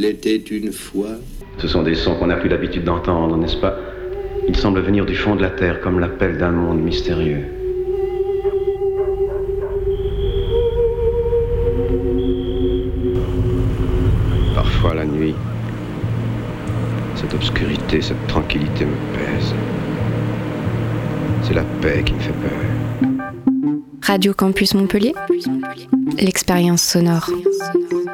était une fois. Ce sont des sons qu'on n'a plus l'habitude d'entendre, n'est-ce pas? Ils semblent venir du fond de la terre comme l'appel d'un monde mystérieux. Parfois la nuit, cette obscurité, cette tranquillité me pèse. C'est la paix qui me fait peur. Radio Campus Montpellier, l'expérience sonore.